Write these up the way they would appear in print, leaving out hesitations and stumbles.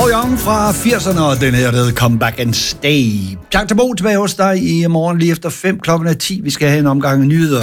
Young fra 80'erne, og den her hedder Come Back and Stay. Tak til Bo, tilbage hos dig i morgen lige efter 5 klokken 10. Vi skal have en omgang nyheder.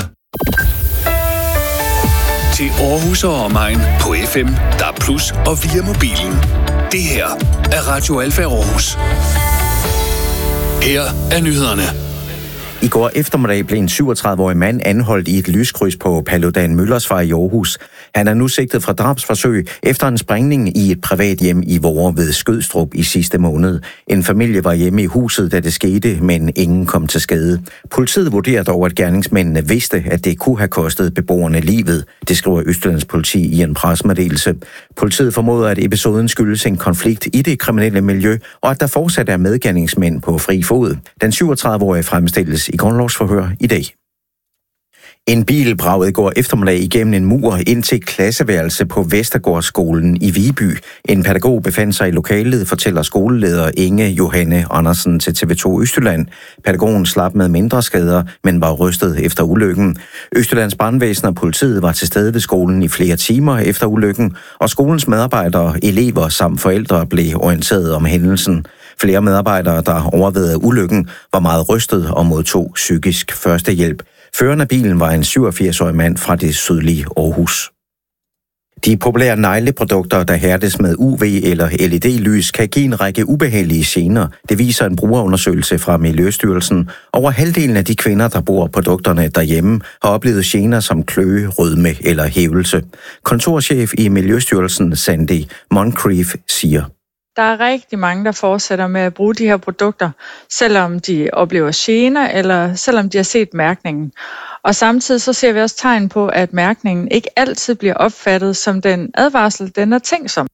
Til Aarhus og omegn på FM, DAB+ og via mobilen. Det her er Radio Alfa Aarhus. Her er nyhederne. I går eftermiddag blev en 37-årig mand anholdt i et lyskryds på Paludan Møllersvej i Aarhus. Han er nu sigtet for drabsforsøg efter en sprængning i et privat hjem i Voer ved Skødstrup i sidste måned. En familie var hjemme i huset, da det skete, men ingen kom til skade. Politiet vurderer dog, at gerningsmændene vidste, at det kunne have kostet beboerne livet. Det skriver Østjyllands politi i en pressemeddelelse. Politiet formoder, at episoden skyldes en konflikt i det kriminelle miljø, og at der fortsat er medgerningsmænd på fri fod. Den 37-årige fremstilles i grundlovsforhør i dag. En bil bragede i går eftermiddag igennem en mur ind til et klasseværelse på Vestergårdsskolen i Viby. En pædagog befandt sig i lokalet, fortæller skoleleder Inge Johanne Andersen til TV2 Østjylland. Pædagogen slap med mindre skader, men var rystet efter ulykken. Østjyllands brandvæsen og politiet var til stede ved skolen i flere timer efter ulykken, og skolens medarbejdere, elever samt forældre blev orienteret om hændelsen. Flere medarbejdere, der overvejede ulykken, var meget rystet og modtog psykisk førstehjælp. Føreren af bilen var en 87-årig mand fra det sydlige Aarhus. De populære negleprodukter, der hærdes med UV- eller LED-lys, kan give en række ubehagelige gener. Det viser en brugerundersøgelse fra Miljøstyrelsen. Over halvdelen af de kvinder, der bruger produkterne derhjemme, har oplevet gener som kløe, rødme eller hævelse. Kontorchef i Miljøstyrelsen, Sandy Moncrief, siger: Der er rigtig mange, der fortsætter med at bruge de her produkter, selvom de oplever gener, eller selvom de har set mærkningen. Og samtidig så ser vi også tegn på, at mærkningen ikke altid bliver opfattet som den advarsel, den er tænkt som.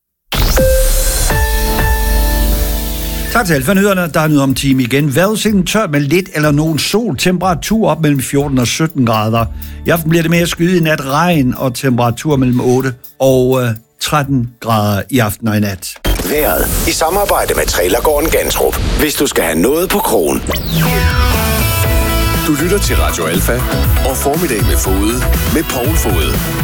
Tak til Alfa-nyhederne. Der er nyt om time igen. Vejrudsigten tørt med lidt eller nogen sol. Temperatur op mellem 14 og 17 grader. I aften bliver det mere skyde i nat, regn og temperatur mellem 8 og 13 grader i aften og i nat. Vejret i samarbejde med Trailergården Gantrup. Hvis du skal have noget på krogen. Du lytter til Radio Alfa og Formiddag med Fode med Poul Fode.